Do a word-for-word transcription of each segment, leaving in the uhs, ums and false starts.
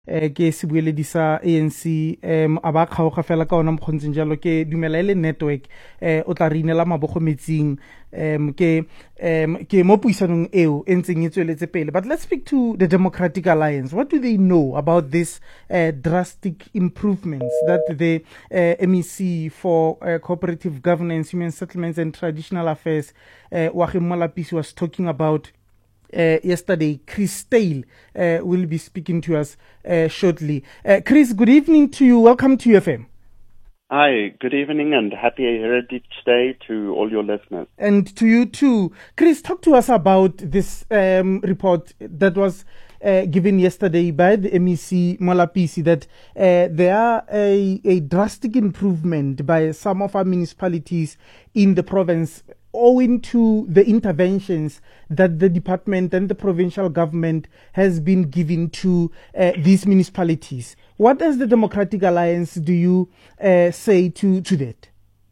eh ke sebueledi sa A N C em a ba kgaoga fela ka ona mokgontseng jalo ke dumela ile network eh o tla re inela mabogo metsing em ke em ke mo puisanong eo entseng e tsweletse pele. But let's speak to the Democratic Alliance. What do they know about this uh, drastic improvements that the uh, M E C for uh, Cooperative Governance, Human Settlements and Traditional Affairs, uh, Joachim Malapisi, was talking about Uh, yesterday? Chris Stale uh, will be speaking to us uh, shortly. Uh, Chris, good evening to you. Welcome to U F M. Hi, good evening and happy Heritage Day to all your listeners. And to you too. Chris, talk to us about this um, report that was uh, given yesterday by the M E C Malapisi, that uh, there are a, a drastic improvement by some of our municipalities in the province owing to the interventions that the department and the provincial government has been giving to uh, these municipalities. What as the Democratic Alliance do you uh, say to, to that?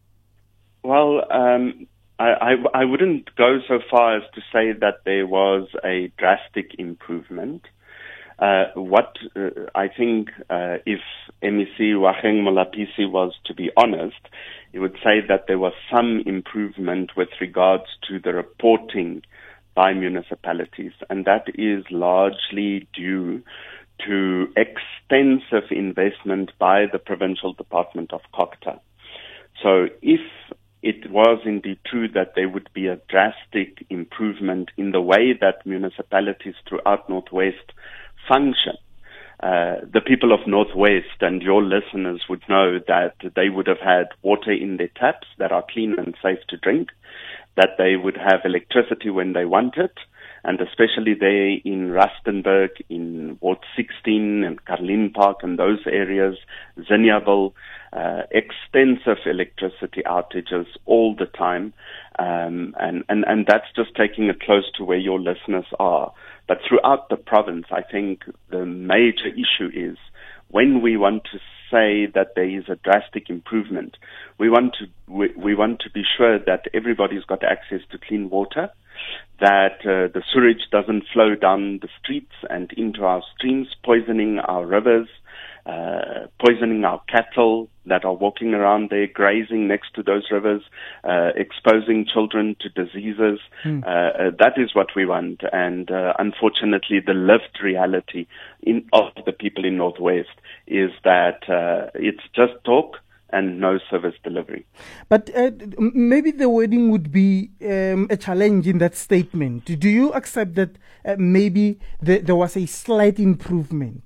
Well, um, I, I, I wouldn't go so far as to say that there was a drastic improvement. Uh, what uh, I think uh, if M E C Joachim Malapisi was to be honest, he would say that there was some improvement with regards to the reporting by municipalities, and that is largely due to extensive investment by the Provincial Department of COGTA. So if it was indeed true that there would be a drastic improvement in the way that municipalities throughout Northwest function, Uh, the people of Northwest and your listeners would know that they would have had water in their taps that are clean and safe to drink, that they would have electricity when they want it, and especially there in Rustenburg, in Ward sixteen and Carlin Park and those areas, Zinniaville, uh, extensive electricity outages all the time, um, and, and, and that's just taking it close to where your listeners are. But throughout the province, I think the major issue is when we want to say that there is a drastic improvement, we want to we, we want to be sure that everybody's got access to clean water, that uh, the sewage doesn't flow down the streets and into our streams, poisoning our rivers, uh, poisoning our cattle that are walking around there, grazing next to those rivers, uh, exposing children to diseases. Mm. Uh, uh, that is what we want. And uh, unfortunately, the lived reality in, of the people in Northwest is that uh, it's just talk and no service delivery. But uh, maybe the wording would be um, a challenge in that statement. Do you accept that uh, maybe the, there was a slight improvement?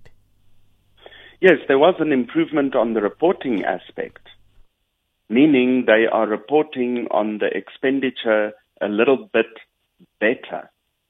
Yes, there was an improvement on the reporting aspect, meaning they are reporting on the expenditure a little bit better.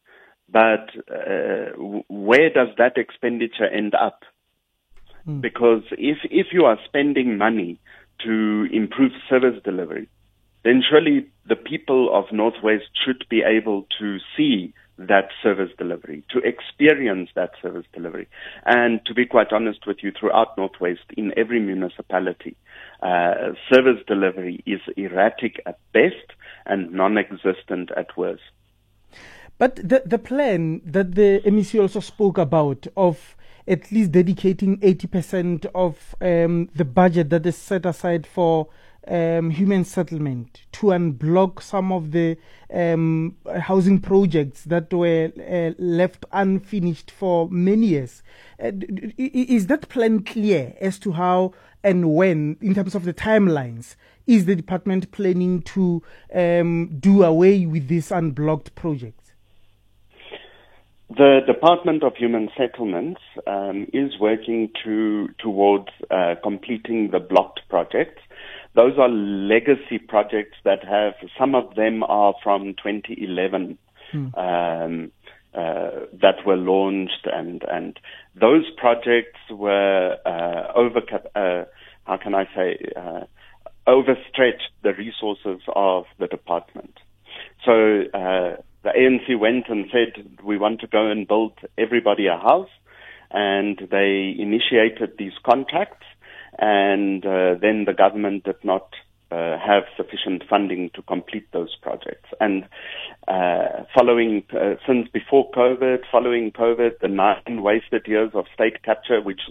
But uh, where does that expenditure end up? Mm. Because if, if you are spending money to improve service delivery, then surely the people of Northwest should be able to see that service delivery, to experience that service delivery. And to be quite honest with you, throughout Northwest, in every municipality, uh, service delivery is erratic at best and non-existent at worst. But the, the plan that the M E C also spoke about of at least dedicating eighty percent of um, the budget that is set aside for Um, human settlement to unblock some of the um, housing projects that were uh, left unfinished for many years. Uh, is that plan clear as to how and when, in terms of the timelines, is the department planning to um, do away with these unblocked projects? The Department of Human Settlements um, is working to towards uh, completing the blocked projects. Those are legacy projects that have, some of them are from twenty eleven, hmm. um, uh, that were launched, and, and those projects were uh, over, uh, how can I say, uh, overstretched the resources of the department. So uh, the A N C went and said, we want to go and build everybody a house, and they initiated these contracts. And uh, then the government did not uh, have sufficient funding to complete those projects. And uh, following, uh, since before COVID, following COVID, the nine wasted years of state capture, which